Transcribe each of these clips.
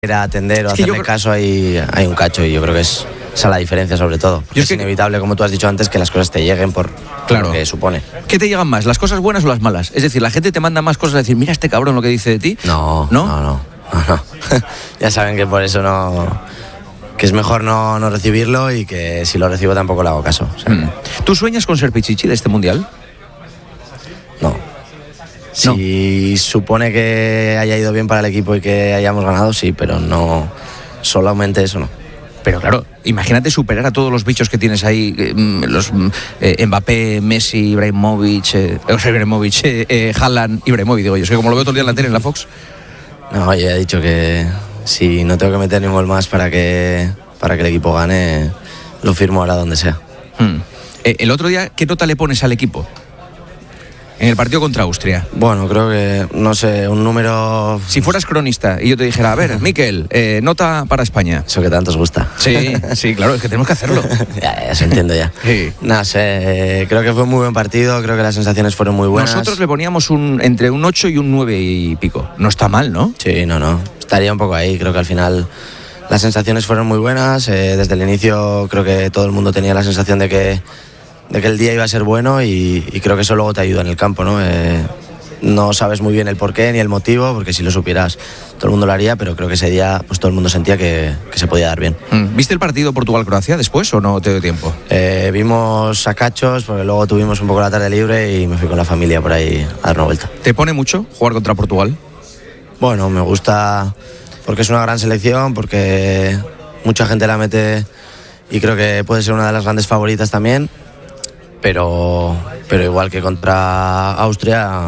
a atender o hacerle caso hay un cacho, y yo creo que es esa la diferencia sobre todo. Es inevitable, como tú has dicho antes, que las cosas te lleguen por lo que supone. ¿Qué te llegan más, las cosas buenas o las malas? Es decir, ¿la gente te manda más cosas a decir, mira este cabrón lo que dice de ti? No. Ya saben que por eso que es mejor no recibirlo, y que si lo recibo tampoco le hago caso. O sea, ¿Tú sueñas con ser Pichichi de este mundial? No. Si supone que haya ido bien para el equipo y que hayamos ganado, sí, pero no, solamente eso no. Pero claro, imagínate superar a todos los bichos que tienes ahí, los Mbappé, Messi, Ibrahimovic, Haaland, Ibrahimovic, digo yo, sé como lo veo todo el día en la tele, en la Fox. No, ya he dicho que si no tengo que meter ni un gol más para que el equipo gane, lo firmo ahora donde sea. El otro día, ¿qué nota le pones al equipo en el partido contra Austria? Bueno, creo que, no sé, un número... Si fueras cronista y yo te dijera, a ver, Miquel, nota para España. Eso que tanto os gusta. Sí, claro, es que tenemos que hacerlo. ya se entiende ya. Sí. No sé, creo que fue un muy buen partido, creo que las sensaciones fueron muy buenas. Nosotros le poníamos entre un 8 y un 9 y pico. No está mal, ¿no? Sí, no. Estaría un poco ahí, creo que al final las sensaciones fueron muy buenas. Desde el inicio creo que todo el mundo tenía la sensación de que el día iba a ser bueno, y creo que eso luego te ayuda en el campo, ¿no? No sabes muy bien el porqué ni el motivo, porque si lo supieras todo el mundo lo haría, pero creo que ese día pues todo el mundo sentía que se podía dar bien. ¿Viste el partido Portugal-Croacia después o no te dio tiempo? Vimos a cachos, porque luego tuvimos un poco la tarde libre y me fui con la familia por ahí a dar una vuelta. ¿Te pone mucho jugar contra Portugal? Bueno, me gusta porque es una gran selección, porque mucha gente la mete y creo que puede ser una de las grandes favoritas también. Pero igual que contra Austria,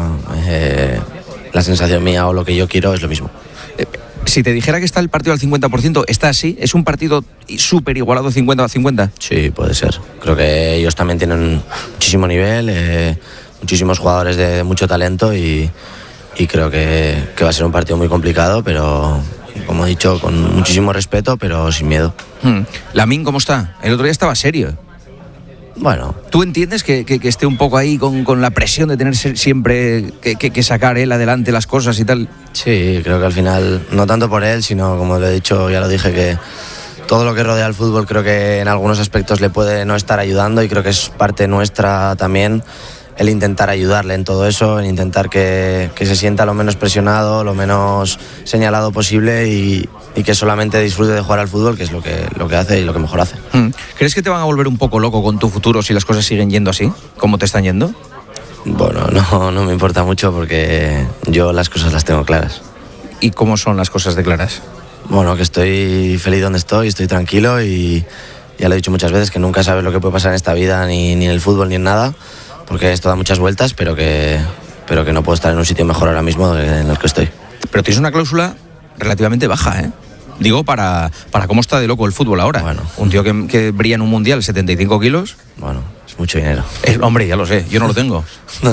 la sensación mía o lo que yo quiero es lo mismo. Si te dijera que está el partido al 50%, ¿está así? ¿Es un partido súper igualado 50-50? Sí, puede ser. Creo que ellos también tienen muchísimo nivel, muchísimos jugadores de mucho talento, y creo que va a ser un partido muy complicado, pero como he dicho, con muchísimo respeto, pero sin miedo. Lamine, ¿cómo está? El otro día estaba serio. Bueno. ¿Tú entiendes que esté un poco ahí con la presión de tener siempre que sacar él adelante las cosas y tal? Sí, creo que al final, no tanto por él, sino como lo he dicho, ya lo dije, que todo lo que rodea al fútbol creo que en algunos aspectos le puede no estar ayudando, y creo que es parte nuestra también el intentar ayudarle en todo eso, en intentar que se sienta lo menos presionado, lo menos señalado posible, y que solamente disfrute de jugar al fútbol, que es lo que hace y lo que mejor hace. ¿Crees que te van a volver un poco loco con tu futuro si las cosas siguen yendo así, como te están yendo? Bueno, no me importa mucho, porque yo las cosas las tengo claras. ¿Y cómo son las cosas de claras? Bueno, que estoy feliz donde estoy tranquilo, y ya lo he dicho muchas veces, que nunca sabes lo que puede pasar en esta vida, ni en el fútbol ni en nada, porque esto da muchas vueltas, pero que no puedo estar en un sitio mejor ahora mismo en el que estoy. Pero tienes una cláusula relativamente baja, ¿eh? Digo, para cómo está de loco el fútbol ahora. Bueno. Un tío que brilla en un mundial, 75 kilos. Bueno, es mucho dinero. Hombre, ya lo sé, yo no lo tengo. No.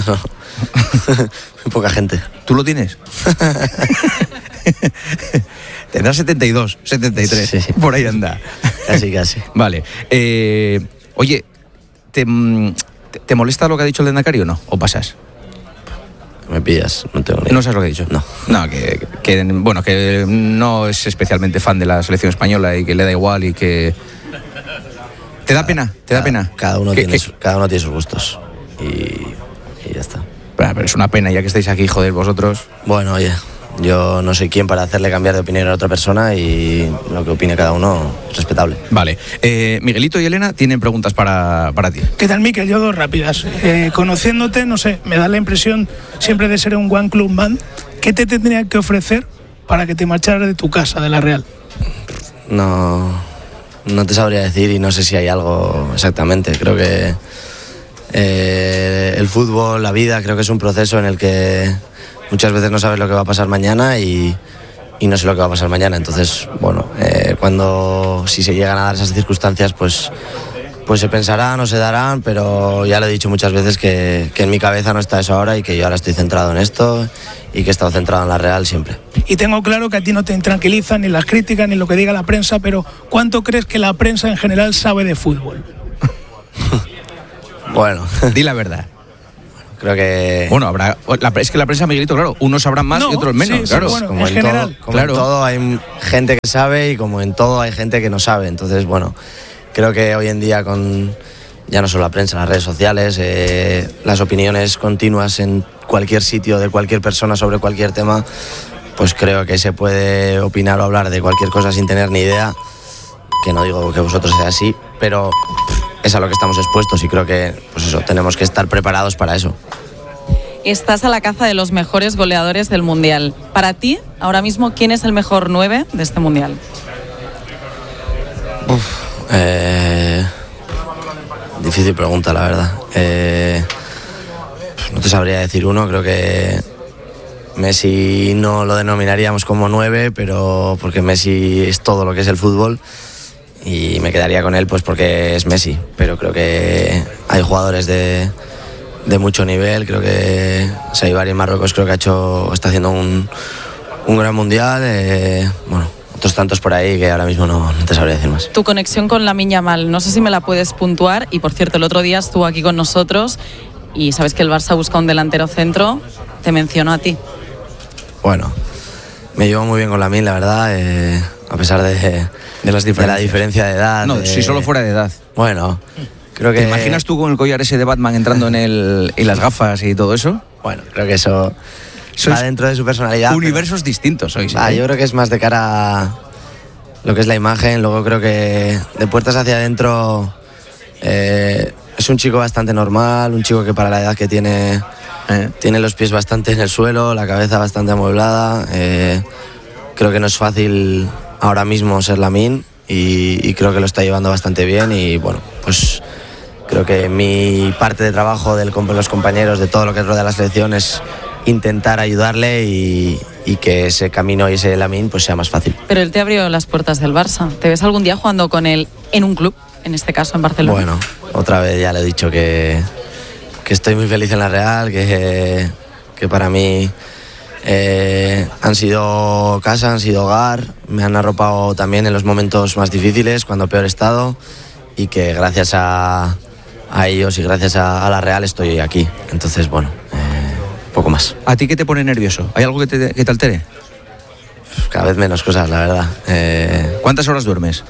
Muy poca gente. ¿Tú lo tienes? Tendrás 72, 73. Sí. Por ahí anda. Casi. Vale. Oye, ¿te molesta lo que ha dicho el de Endacari o no? ¿O pasas? Me pillas, no tengo ni idea. ¿No sabes lo que ha dicho? No, que no es especialmente fan de la selección española y que le da igual y que... ¿Te da pena? Cada uno tiene sus gustos y ya está. Pero es una pena, ya que estáis aquí, joder, vosotros. Bueno, oye, yo no soy quien para hacerle cambiar de opinión a otra persona, y lo que opine cada uno es respetable. Vale. Miguelito y Elena tienen preguntas para ti. ¿Qué tal, Miquel? Yo dos rápidas. Conociéndote, no sé, me da la impresión siempre de ser un one club man. ¿Qué te tendría que ofrecer para que te marcharas de tu casa, de la Real? No te sabría decir, y no sé si hay algo exactamente. Creo que el fútbol, la vida, creo que es un proceso en el que muchas veces no sabes lo que va a pasar mañana, y no sé lo que va a pasar mañana. Entonces, bueno, si se llegan a dar esas circunstancias, pues se pensarán o se darán, pero ya lo he dicho muchas veces que en mi cabeza no está eso ahora, y que yo ahora estoy centrado en esto, y que he estado centrado en la Real siempre. Y tengo claro que a ti no te tranquilizan ni las críticas ni lo que diga la prensa, pero ¿cuánto crees que la prensa en general sabe de fútbol? Bueno, di la verdad. creo que... Bueno, es que la prensa, Miguelito, claro, unos sabrán más y otros menos, claro. Bueno, como en general. En todo hay gente que sabe y como en todo hay gente que no sabe. Entonces, bueno, creo que hoy en día con ya no solo la prensa, las redes sociales, las opiniones continuas en cualquier sitio de cualquier persona sobre cualquier tema, pues creo que se puede opinar o hablar de cualquier cosa sin tener ni idea, que no digo que vosotros sea así, pero es a lo que estamos expuestos y creo que pues eso, tenemos que estar preparados para eso. Estás a la caza de los mejores goleadores del Mundial. Para ti, ahora mismo, ¿quién es el mejor 9 de este Mundial? Difícil pregunta, la verdad. No te sabría decir uno, creo que Messi no lo denominaríamos como 9, pero porque Messi es todo lo que es el fútbol y me quedaría con él pues porque es Messi, pero creo que hay jugadores de mucho nivel. Creo que Saibari en Marruecos creo que está haciendo un gran mundial, bueno, otros tantos por ahí que ahora mismo no te sabría decir más. Tu conexión con Lamine Yamal, no sé si me la puedes puntuar, y por cierto el otro día estuvo aquí con nosotros y sabes que el Barça busca un delantero centro, te mencionó a ti. Bueno, me llevo muy bien con Lamine, la verdad, a pesar de la diferencia de edad. No, si solo fuera de edad. Bueno, creo que... ¿Te imaginas tú con el collar ese de Batman entrando y las gafas y todo eso? Bueno, creo que eso va dentro de su personalidad. Universos distintos sois. Yo creo que es más de cara a lo que es la imagen. Luego creo que de puertas hacia adentro es un chico bastante normal, un chico que para la edad que tiene los pies bastante en el suelo, la cabeza bastante amueblada. Creo que no es fácil ahora mismo ser Lamine y creo que lo está llevando bastante bien y bueno, pues creo que mi parte de trabajo con los compañeros, de todo lo que rodea la selección, es intentar ayudarle y que ese camino y ese Lamine pues sea más fácil. Pero él te abrió las puertas del Barça. ¿Te ves algún día jugando con él en un club? En este caso en Barcelona. Bueno, otra vez ya le he dicho que estoy muy feliz en la Real, que para mí han sido casa, han sido hogar, me han arropado también en los momentos más difíciles, cuando peor he estado, y que gracias a ellos y gracias a la Real estoy aquí. Entonces, bueno, poco más. ¿A ti qué te pone nervioso? ¿Hay algo que te altere? Cada vez menos cosas, la verdad. ¿Cuántas horas duermes?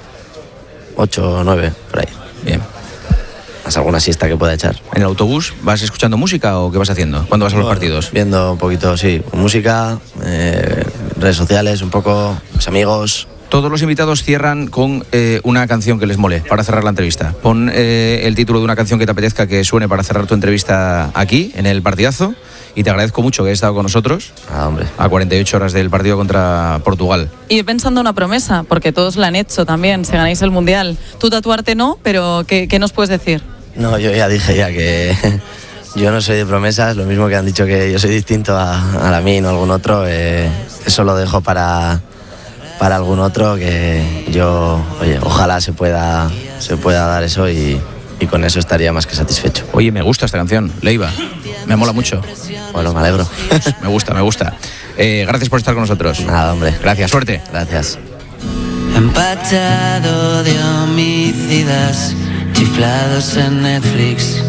8 o 9, por ahí. Bien. ¿Has alguna siesta que pueda echar? ¿En el autobús vas escuchando música o qué vas haciendo cuando vas a los partidos? Viendo un poquito, sí, música, redes sociales, un poco, mis amigos. Todos los invitados cierran con una canción que les mole para cerrar la entrevista. Pon el título de una canción que te apetezca que suene para cerrar tu entrevista aquí, en el partidazo. Y te agradezco mucho que hayas estado con nosotros hombre. A 48 horas del partido contra Portugal. Y pensando una promesa, porque todos la han hecho también, si ganáis el Mundial. Tú tatuarte no, pero ¿qué nos puedes decir? No, yo ya dije que yo no soy de promesas, lo mismo que han dicho que yo soy distinto a Lamine o algún otro. Eso lo dejo para algún otro, que yo, ojalá se pueda dar eso y con eso estaría más que satisfecho. Oye, me gusta esta canción, Leiva, me mola mucho. Bueno, me alegro. Me gusta. Gracias por estar con nosotros. Nada, hombre. Gracias, suerte. Gracias. Empachado de homicidas, chiflados en Netflix.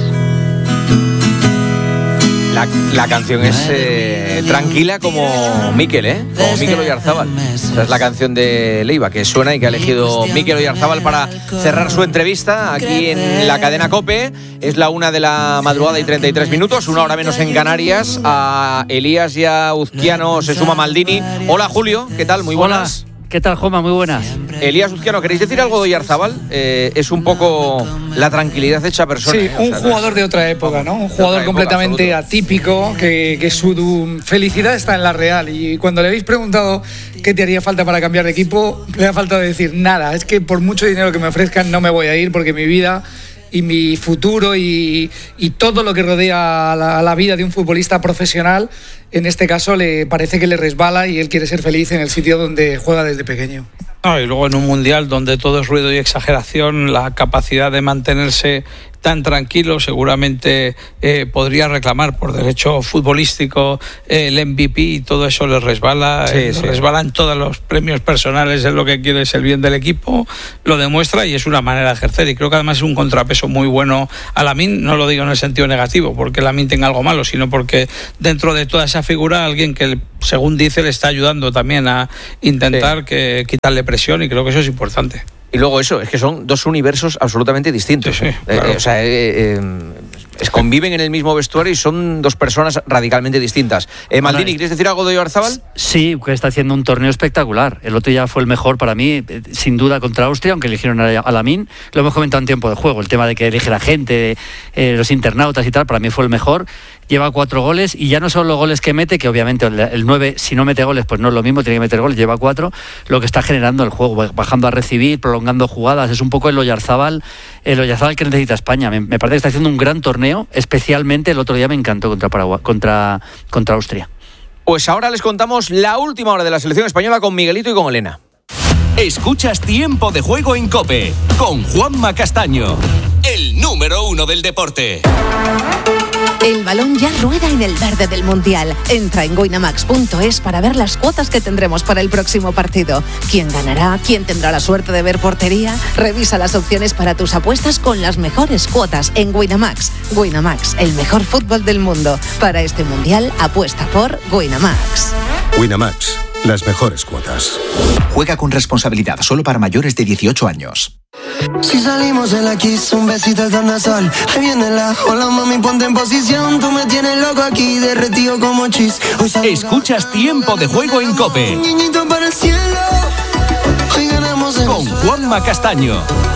La canción es tranquila como Mikel, como Mikel Oyarzábal. Esa es la canción de Leiva que suena y que ha elegido Mikel Oyarzábal para cerrar su entrevista aquí en la cadena COPE. Es la 1 de la madrugada y 33 minutos, 1 hora menos en Canarias. A Elías y a Uzquiano se suma Maldini. Hola Julio, ¿qué tal? Muy buenas. Hola. ¿Qué tal, Joma? Muy buenas. Elías Uzquiano, ¿queréis decir algo de Oyarzábal? Es un poco la tranquilidad hecha persona. Sí, un jugador de otra época, ¿no? Un jugador completamente atípico, que su felicidad está en la Real. Y cuando le habéis preguntado qué te haría falta para cambiar de equipo, le ha faltado decir nada. Es que por mucho dinero que me ofrezcan no me voy a ir, porque mi vida y mi futuro y todo lo que rodea a la vida de un futbolista profesional, en este caso le parece que le resbala y él quiere ser feliz en el sitio donde juega desde pequeño. Y luego en un mundial donde todo es ruido y exageración, la capacidad de mantenerse tan tranquilo, seguramente podría reclamar por derecho futbolístico el MVP y todo eso le resbala, resbalan todos los premios personales, es lo que quiere, es el bien del equipo, lo demuestra y es una manera de ejercer, y creo que además es un contrapeso muy bueno a Lamine. No lo digo en el sentido negativo porque Lamine tenga algo malo, sino porque dentro de toda esa figura alguien que, según dice, le está ayudando también a intentar quitarle presión, y creo que eso es importante. Y luego eso, es que son dos universos absolutamente distintos. Sí, claro. Conviven en el mismo vestuario y son dos personas radicalmente distintas. Maldini, ¿quieres decir algo de Oyarzábal? Sí, que está haciendo un torneo espectacular. El otro ya fue el mejor para mí, sin duda, contra Austria, aunque eligieron a Lamine. Lo hemos comentado en tiempo de juego, el tema de que elige la gente, los internautas y tal, para mí fue el mejor. Lleva 4 goles, y ya no son los goles que mete, que obviamente el 9, si no mete goles, pues no es lo mismo, tiene que meter goles, lleva 4, lo que está generando el juego, bajando a recibir, prolongando jugadas, es un poco el Oyarzábal que necesita España. Me parece que está haciendo un gran torneo, especialmente el otro día me encantó contra Austria. Pues ahora les contamos la última hora de la selección española con Miguelito y con Elena. Escuchas Tiempo de Juego en COPE con Juanma Castaño, el número 1 del deporte. El balón ya rueda en el verde del Mundial. Entra en winamax.es para ver las cuotas que tendremos para el próximo partido. ¿Quién ganará? ¿Quién tendrá la suerte de ver portería? Revisa las opciones para tus apuestas con las mejores cuotas en Winamax. Winamax, el mejor fútbol del mundo. Para este Mundial, apuesta por Winamax. Winamax, las mejores cuotas. Juega con responsabilidad, solo para mayores de 18 años. Si salimos en la Kiss, un besito al tornasol. Ahí viene la hola mami, ponte en posición. Tú me tienes loco aquí, derretido como chis. Escuchas Tiempo de Juego en COPE Niñito para el cielo. Hoy ganamos con Juanma Castaño.